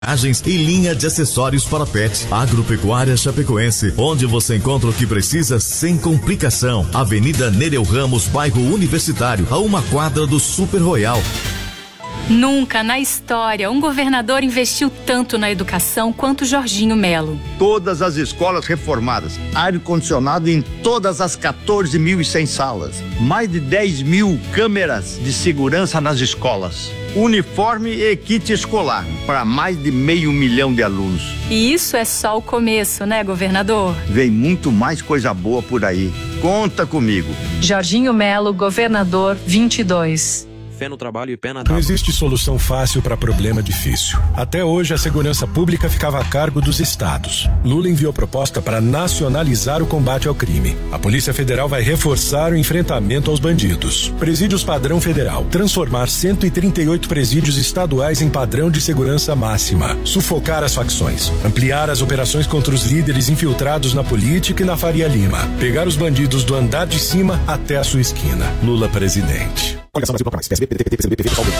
E linha de acessórios para pet. Agropecuária Chapecoense, onde você encontra o que precisa sem complicação. Avenida Nereu Ramos, bairro Universitário, a uma quadra do Super Royal. Nunca na história um governador investiu tanto na educação quanto Jorginho Melo. Todas as escolas reformadas, ar-condicionado em todas as 14.100 salas, mais de 10 mil câmeras de segurança nas escolas, uniforme e kit escolar para mais de 500 mil de alunos. E isso é só o começo, né, governador? Vem muito mais coisa boa por aí. Conta comigo. Jorginho Melo, governador 22. Fé no trabalho e pé na Não tábua. existe solução fácil para problema difícil. Até hoje, a segurança pública ficava a cargo dos estados. Lula enviou proposta para nacionalizar o combate ao crime. A Polícia Federal vai reforçar o enfrentamento aos bandidos. Presídios padrão federal. Transformar 138 presídios estaduais em padrão de segurança máxima. Sufocar as facções. Ampliar as operações contra os líderes infiltrados na política e na Faria Lima. Pegar os bandidos do andar de cima até a sua esquina. Lula presidente. Coligação Brasil mais. PSB, PDT, PCdoB, PV, PSOL.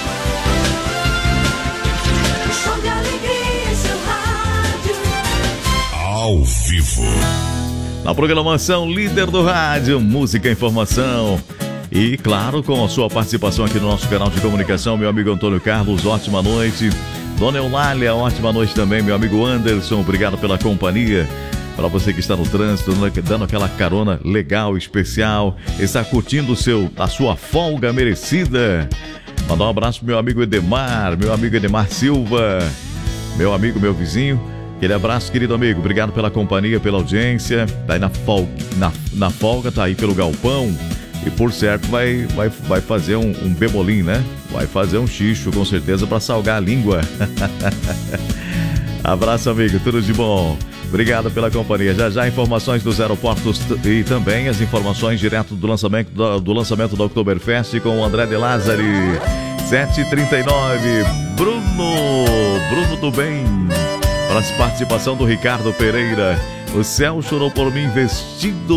Ao vivo. Na programação líder do rádio, música, informação. E claro, com a sua participação aqui no nosso canal de comunicação, meu amigo Antônio Carlos, ótima noite. Dona Eulália, ótima noite também, meu amigo Anderson, obrigado pela companhia. Para você que está no trânsito, dando aquela carona legal, especial, está curtindo a sua folga merecida. Mandar um abraço pro meu amigo Edemar Silva, meu amigo, meu vizinho. Aquele abraço, querido amigo, obrigado pela companhia, pela audiência. Tá aí na folga, tá aí pelo galpão. E por certo vai fazer um bebolim, né? Vai fazer um xixo, com certeza, para salgar a língua. Abraço, amigo, tudo de bom. Obrigado pela companhia. Já informações dos aeroportos e também as informações direto do lançamento da Oktoberfest com o André de Lázari. 7h39. Bruno do Bem. Para a participação do Ricardo Pereira. O céu chorou por mim vestido